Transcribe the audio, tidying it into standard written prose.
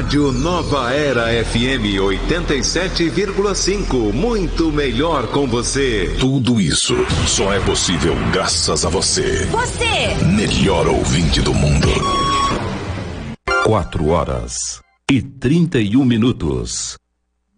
Rádio Nova Era FM 87,5. Muito melhor com você. Tudo isso só é possível graças a você. Você! Melhor ouvinte do mundo. 4 horas e 31 minutos.